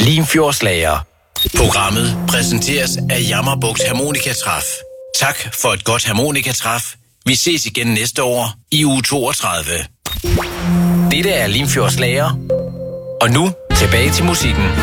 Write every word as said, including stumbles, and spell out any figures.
Limfjordslager. Programmet præsenteres af Jammerbugt Harmonikatræf. Tak for et godt harmonikatræf. Vi ses igen næste år i uge toogtredive. Dette er Limfjordslager. Og nu tilbage til musikken.